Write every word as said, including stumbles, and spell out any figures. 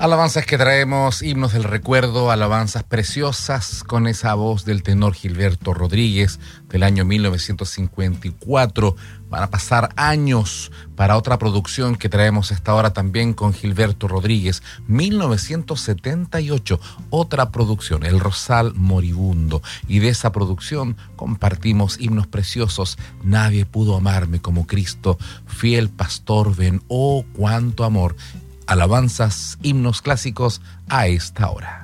Alabanzas que traemos, himnos del recuerdo, alabanzas preciosas con esa voz del tenor Gilberto Rodríguez del año mil novecientos cincuenta y cuatro. Van a pasar años para otra producción que traemos esta hora también con Gilberto Rodríguez, mil novecientos setenta y ocho, otra producción, El Rosal Moribundo. Y de esa producción compartimos himnos preciosos, Nadie pudo amarme como Cristo, Fiel pastor ven, oh cuánto amor. Alabanzas, himnos clásicos a esta hora.